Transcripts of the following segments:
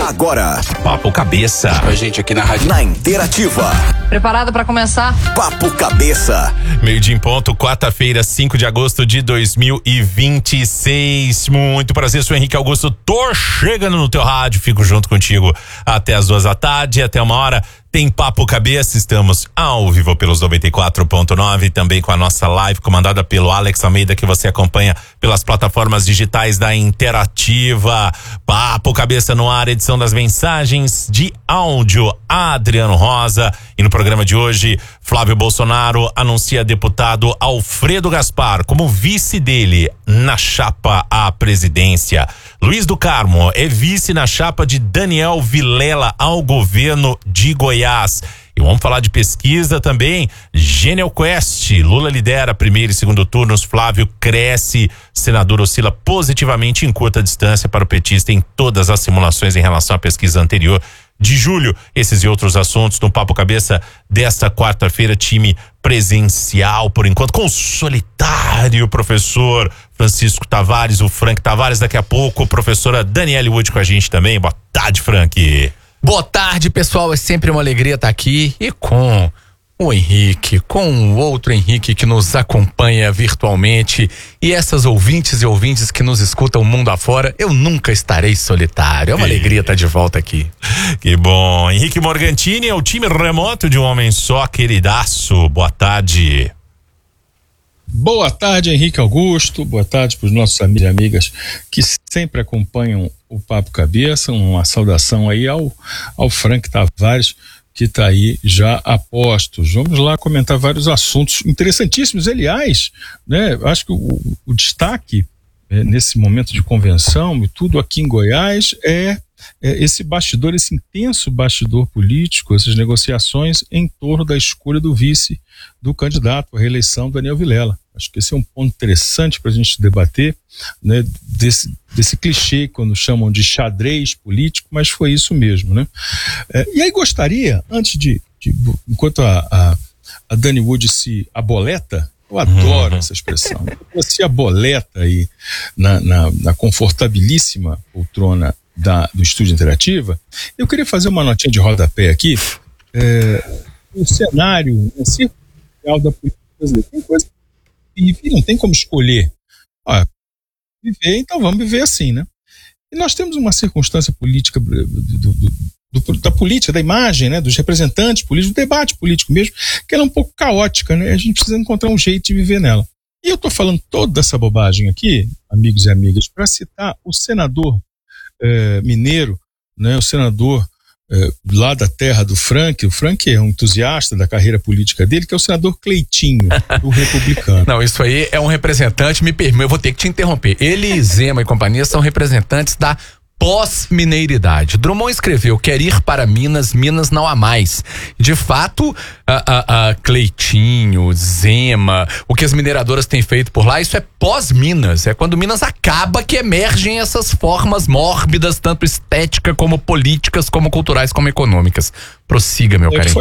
Agora, Papo Cabeça. A gente aqui na rádio. Na Interativa. Preparado para começar? Papo Cabeça. Meio-dia em ponto, quarta-feira, 5 de agosto de 2026. Muito prazer, sou Henrique Augusto. Tô chegando no teu rádio, fico junto contigo até as 2 da tarde, até 1h. Tem Papo Cabeça, estamos ao vivo pelos 94.9, também com a nossa live comandada pelo Alex Almeida, que você acompanha pelas plataformas digitais da Interativa. Papo Cabeça no ar, edição das mensagens de áudio, Adriano Rosa. E no programa de hoje, Flávio Bolsonaro anuncia deputado Alfredo Gaspar como vice dele na chapa à presidência. Luiz do Carmo é vice na chapa de Daniel Vilela ao governo de Goiás. E vamos falar de pesquisa também. Genial Quest, Lula lidera primeiro e segundo turnos, Flávio cresce, senador oscila positivamente em curta distância para o petista em todas as simulações em relação à pesquisa anterior de julho. Esses e outros assuntos no Papo Cabeça desta quarta-feira, time presencial por enquanto, com o solitário professor Francisco Tavares, o Frank Tavares, daqui a pouco, professora Daniele Wood com a gente também. Boa tarde, Frank. Boa tarde, pessoal, é sempre uma alegria estar aqui e com o Henrique, com o outro Henrique que nos acompanha virtualmente e essas ouvintes e ouvintes que nos escutam o mundo afora. Eu nunca estarei solitário, é uma alegria estar de volta aqui. Que bom. Henrique Morgantini é o time remoto de um homem só, queridaço. Boa tarde. Boa tarde, Henrique Augusto. Boa tarde para os nossos amigos e amigas que sempre acompanham o Papo Cabeça. Uma saudação aí ao Frank Tavares, que está aí já a postos. Vamos lá comentar vários assuntos interessantíssimos. Aliás, né, acho que o destaque nesse momento de convenção e tudo aqui em Goiás é esse bastidor, esse intenso bastidor político, essas negociações em torno da escolha do vice do candidato à reeleição, Daniel Vilela. Acho que esse é um ponto interessante para a gente debater, né, desse clichê quando chamam de xadrez político, mas foi isso mesmo, né? E aí gostaria, antes enquanto a Dani Wood se aboleta, eu adoro essa expressão, se aboleta aí na confortabilíssima poltrona do Estúdio Interativa, eu queria fazer uma notinha de rodapé aqui. O cenário circunstancial da política brasileira tem coisa que não tem como escolher. Viver, então vamos viver assim, né? E nós temos uma circunstância política da política, da imagem, né, dos representantes políticos, do debate político mesmo, que ela é um pouco caótica, né? A gente precisa encontrar um jeito de viver nela. E eu estou falando toda essa bobagem aqui, amigos e amigas, para citar o senador mineiro, né, o senador lá da terra do Frank. O Frank é um entusiasta da carreira política dele, que é o senador Cleitinho, do Republicano. Não, isso aí é um representante, eu vou ter que te interromper. Ele, Zema e companhia são representantes da pós-mineiridade. Drummond escreveu: quer ir para Minas, Minas não há mais. De fato, Cleitinho, Zema, o que as mineradoras têm feito por lá, isso é pós-Minas. É quando Minas acaba que emergem essas formas mórbidas, tanto estética como políticas, como culturais, como econômicas. Prossiga, meu caro.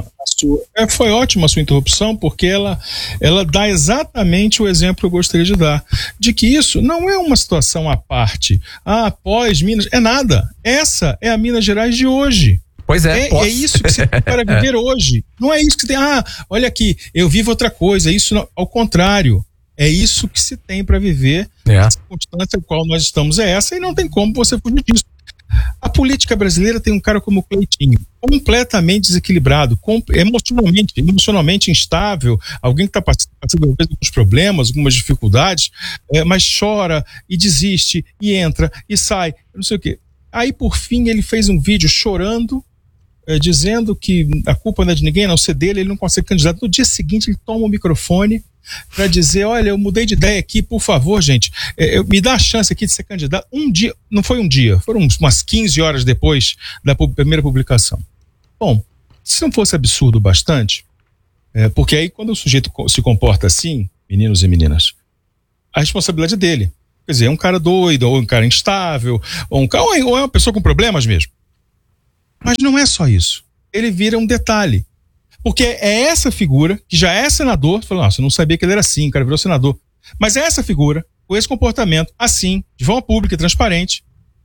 Foi ótima a sua interrupção, porque ela dá exatamente o exemplo que eu gostaria de dar, de que isso não é uma situação à parte. Após Minas, é nada. Essa é a Minas Gerais de hoje. Pois é. É isso que você tem para viver hoje. Não é isso que você tem. Olha aqui, eu vivo outra coisa. Isso não, ao contrário. É isso que se tem para viver. A circunstância na qual nós estamos é essa, e não tem como você fugir disso. A política brasileira tem um cara como o Cleitinho, completamente desequilibrado, emocionalmente instável, alguém que está passando alguns problemas, algumas dificuldades, mas chora e desiste e entra e sai, não sei o quê. Aí, por fim, ele fez um vídeo chorando, dizendo que a culpa não é de ninguém, a não ser dele, ele não consegue candidato. No dia seguinte, ele toma o microfone para dizer: olha, eu mudei de ideia aqui, por favor, gente, me dá a chance aqui de ser candidato. Um dia, não foi um dia, foram umas 15 horas depois da primeira publicação. Bom, se não fosse absurdo bastante, porque aí quando o sujeito se comporta assim, meninos e meninas, a responsabilidade é dele. Quer dizer, é um cara doido, ou um cara instável, ou é uma pessoa com problemas mesmo. Mas não é só isso. Ele vira um detalhe. Porque é essa figura, que já é senador, falou: nossa, eu não sabia que ele era assim, o cara virou senador. Mas é essa figura, com esse comportamento, assim, de forma pública e transparente,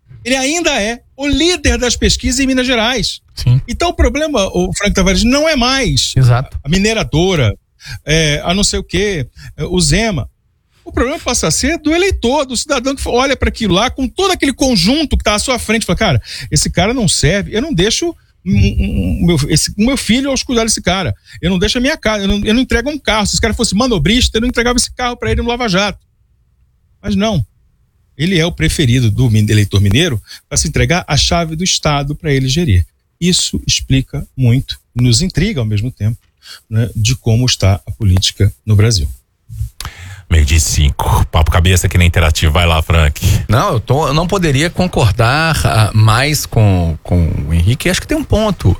Ele ainda é o líder das pesquisas em Minas Gerais. Sim. Então o problema, o Frank Tavares, não é mais Exato. a mineradora, a não sei o quê, o Zema. O problema passa a ser do eleitor, do cidadão que olha para aquilo lá com todo aquele conjunto que está à sua frente e fala, cara, esse cara não serve, eu não deixo o meu filho aos cuidar desse cara. Eu não deixo a minha casa, eu não entrego um carro. Se esse cara fosse manobrista, eu não entregava esse carro para ele no Lava Jato. Mas não. Ele é o preferido do eleitor mineiro para se entregar a chave do Estado para ele gerir. Isso explica muito, nos intriga ao mesmo tempo, né, de como está a política no Brasil. 12:05. Papo cabeça aqui na Interativo. Vai lá, Frank. Não, eu não poderia concordar mais com o Henrique. Acho que tem um ponto.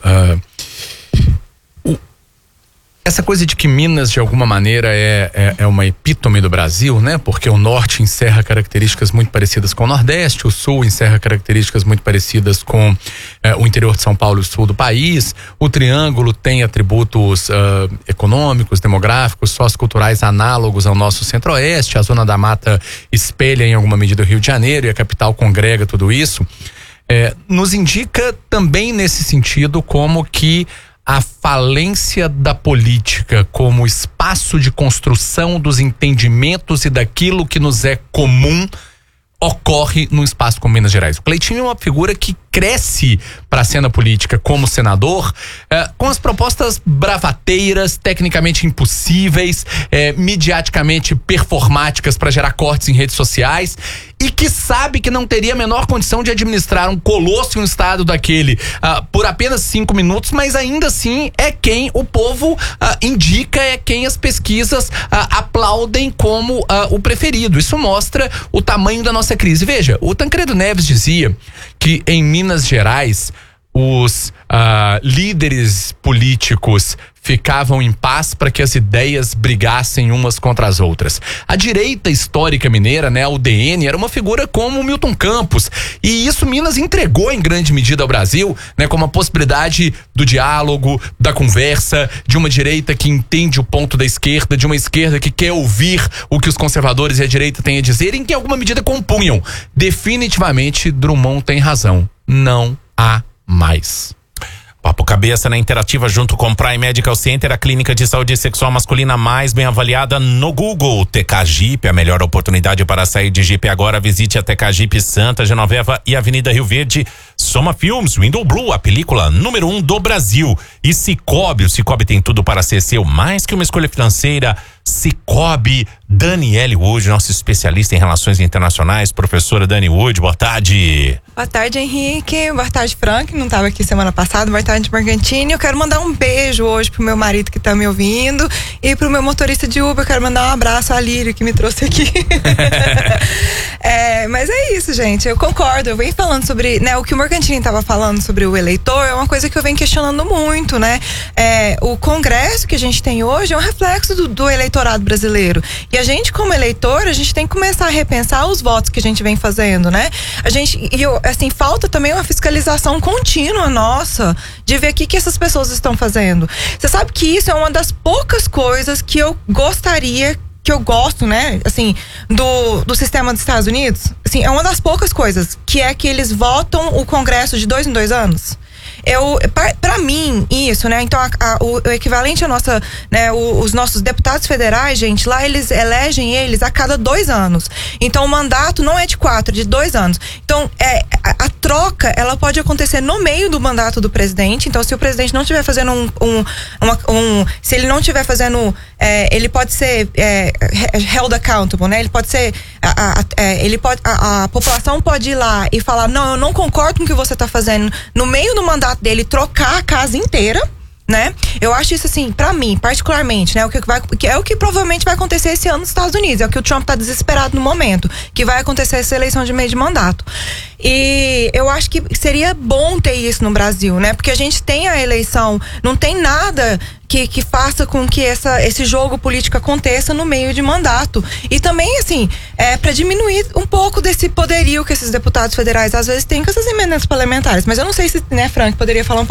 Essa coisa de que Minas, de alguma maneira, é uma epítome do Brasil, né? Porque o Norte encerra características muito parecidas com o Nordeste, o Sul encerra características muito parecidas com o interior de São Paulo e o Sul do país. O Triângulo tem atributos econômicos, demográficos, socioculturais análogos ao nosso Centro-Oeste. A Zona da Mata espelha, em alguma medida, o Rio de Janeiro, e a capital congrega tudo isso. Nos indica também nesse sentido como que a falência da política como espaço de construção dos entendimentos e daquilo que nos é comum ocorre num espaço como Minas Gerais. O Cleitinho é uma figura que cresce para a cena política como senador, com as propostas bravateiras, tecnicamente impossíveis, midiaticamente performáticas para gerar cortes em redes sociais, e que sabe que não teria a menor condição de administrar um colosso em um estado daquele por apenas 5 minutos, mas ainda assim é quem o povo indica, é quem as pesquisas aplaudem como o preferido. Isso mostra o tamanho da nossa crise. Veja, o Tancredo Neves dizia que em Minas Gerais os líderes políticos ficavam em paz para que as ideias brigassem umas contra as outras. A direita histórica mineira, né, a UDN, era uma figura como o Milton Campos, e isso Minas entregou em grande medida ao Brasil, né, como a possibilidade do diálogo, da conversa, de uma direita que entende o ponto da esquerda, de uma esquerda que quer ouvir o que os conservadores e a direita têm a dizer, em que em alguma medida compunham. Definitivamente Drummond tem razão. Não há mais. Papo Cabeça na Interativa, junto com Prime Medical Center, a clínica de saúde sexual masculina mais bem avaliada no Google. TK Jeep, a melhor oportunidade para sair de Jeep agora. Visite a TK Jeep Santa Genoveva e Avenida Rio Verde. Soma Filmes, Window Blue, a película número 1 do Brasil. E Cicobi, o Cicobi tem tudo para ser seu, mais que uma escolha financeira. Cicobi, Daniele Wood, nossa especialista em relações internacionais. Professora Dani Wood, boa tarde. Boa tarde, Henrique. Boa tarde, Frank. Não estava aqui semana passada. Boa tarde, Morgantini. Eu quero mandar um beijo hoje pro meu marido que tá me ouvindo e pro meu motorista de Uber. Eu quero mandar um abraço a Lírio, que me trouxe aqui. Mas é isso, gente. Eu concordo. Eu venho falando sobre, né, o que o Morgantini estava falando sobre o eleitor é uma coisa que eu venho questionando muito, né? O Congresso que a gente tem hoje é um reflexo do eleitorado brasileiro. E a gente, como eleitor, a gente tem que começar a repensar os votos que a gente vem fazendo, né? Falta também uma fiscalização contínua nossa de ver o que essas pessoas estão fazendo. Você sabe que isso é uma das poucas coisas que eu gostaria, que eu gosto, né, assim, do sistema dos Estados Unidos. Assim, é uma das poucas coisas, que é que eles votam o Congresso de 2 em 2 anos. Pra mim, isso, né? Então, o equivalente à nossa, né? Os nossos deputados federais, gente, lá eles elegem eles a cada 2 anos. Então, o mandato não é de 4, é de 2 anos. Então, a troca, ela pode acontecer no meio do mandato do presidente. Então, se o presidente não estiver fazendo se ele não estiver fazendo, ele pode ser held accountable, né? Ele pode ser, a população pode ir lá e falar, não, eu não concordo com o que você está fazendo, no meio do mandato dele, trocar a casa inteira, né? Eu acho isso, assim, pra mim, particularmente, né? É o que provavelmente vai acontecer esse ano nos Estados Unidos. É o que o Trump tá desesperado no momento, que vai acontecer essa eleição de meio de mandato. E eu acho que seria bom ter isso no Brasil, né? Porque a gente tem a eleição, não tem nada que faça com que esse jogo político aconteça no meio de mandato. E também, assim, para diminuir um pouco desse poderio que esses deputados federais às vezes têm com essas emendas parlamentares. Mas eu não sei se, né, Frank, poderia falar um pouco